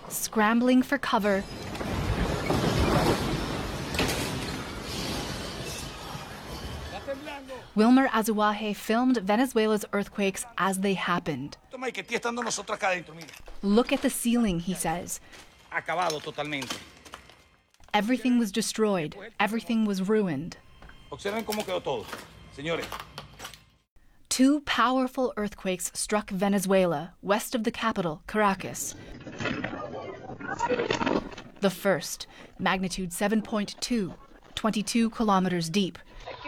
scrambling for cover. Wilmer Azuaje filmed Venezuela's earthquakes as they happened. Look at the ceiling, he says. Everything was destroyed. Everything was ruined. Two powerful earthquakes struck Venezuela, west of the capital, Caracas. The first, magnitude 7.2, 22 kilometers deep.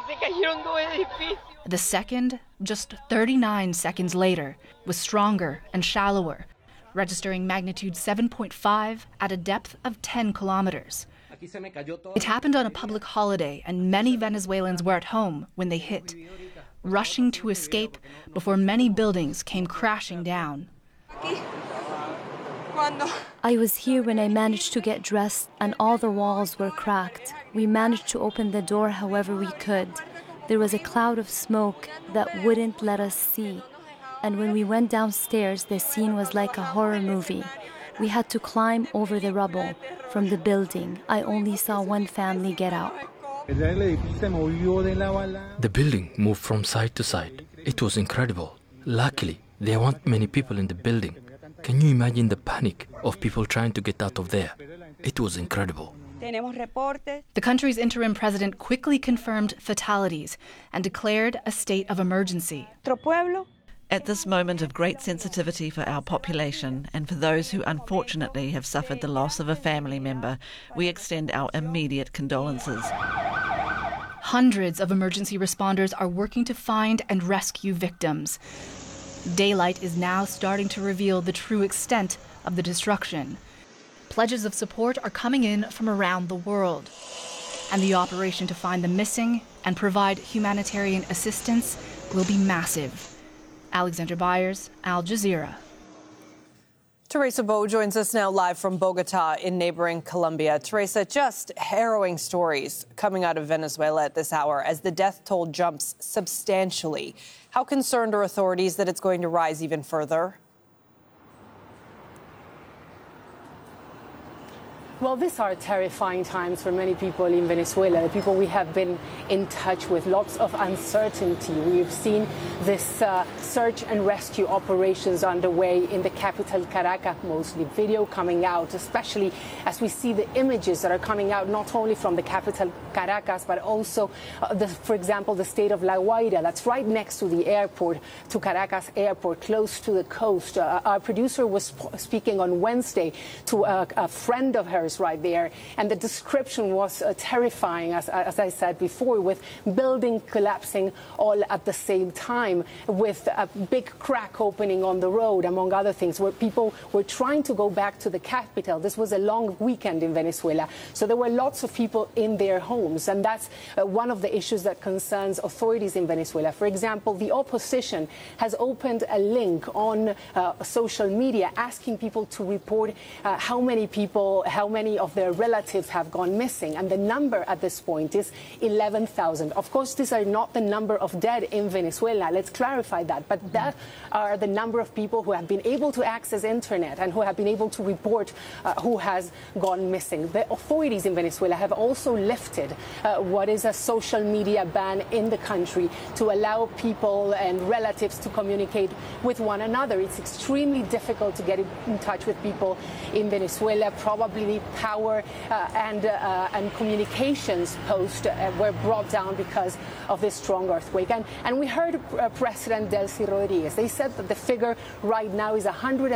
The second, just 39 seconds later, was stronger and shallower, registering magnitude 7.5 at a depth of 10 kilometers. It happened on a public holiday, and many Venezuelans were at home when they hit, rushing to escape before many buildings came crashing down. I was here when I managed to get dressed and all the walls were cracked. We managed to open the door however we could. There was a cloud of smoke that wouldn't let us see. And when we went downstairs, the scene was like a horror movie. We had to climb over the rubble from the building. I only saw one family get out. The building moved from side to side. It was incredible. Luckily, there weren't many people in the building. Can you imagine the panic of people trying to get out of there? It was incredible. The country's interim president quickly confirmed fatalities and declared a state of emergency. At this moment of great sensitivity for our population and for those who unfortunately have suffered the loss of a family member, we extend our immediate condolences. Hundreds of emergency responders are working to find and rescue victims. Daylight is now starting to reveal the true extent of the destruction. Pledges of support are coming in from around the world, and the operation to find the missing and provide humanitarian assistance will be massive. Alexandra Byers, Al Jazeera. Teresa Bo joins us now live from Bogota in neighboring Colombia. Teresa, just harrowing stories coming out of Venezuela at this hour as the death toll jumps substantially. How concerned are authorities that it's going to rise even further? Well, these are terrifying times for many people in Venezuela, the people we have been in touch with. Lots of uncertainty. We've seen this search and rescue operations underway in the capital, Caracas, mostly. Video coming out, especially as we see the images that are coming out not only from the capital, Caracas, but also, for example, the state of La Guaira. That's right next to the airport, to Caracas airport, close to the coast. Our producer was speaking on Wednesday to a friend of hers right there, and the description was terrifying, as I said before, with building collapsing all at the same time, with a big crack opening on the road, among other things, where people were trying to go back to the capital. This was a long weekend in Venezuela, so there were lots of people in their homes, and that's one of the issues that concerns authorities in Venezuela. For example, the opposition has opened a link on social media asking people to report how many of their relatives have gone missing, and the number at this point is 11,000. Of course, these are not the number of dead in Venezuela. Let's clarify that. But that are the number of people who have been able to access internet and who have been able to report who has gone missing. The authorities in Venezuela have also lifted what is a social media ban in the country to allow people and relatives to communicate with one another. It's extremely difficult to get in touch with people in Venezuela. Probably power and communications posts were brought down because of this strong earthquake. And we heard President Delcy Rodriguez. They said that the figure right now is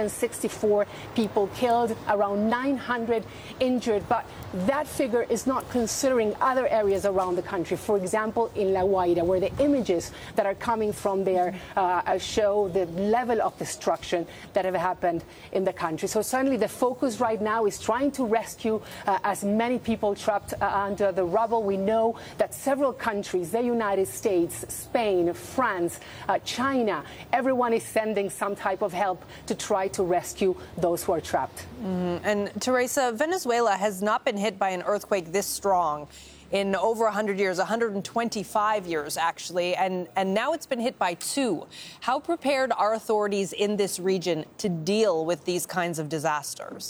164 people killed, around 900 injured. But that figure is not considering other areas around the country. For example, in La Guaira, where the images that are coming from there show the level of destruction that have happened in the country. So certainly the focus right now is trying to rescue as many people trapped under the rubble. We know that several countries, the United States, Spain, France, China, everyone is sending some type of help to try to rescue those who are trapped. And Teresa, Venezuela has not been hit by an earthquake this strong in over 100 years, 125 years, actually, and now it's been hit by two. How prepared are authorities in this region to deal with these kinds of disasters?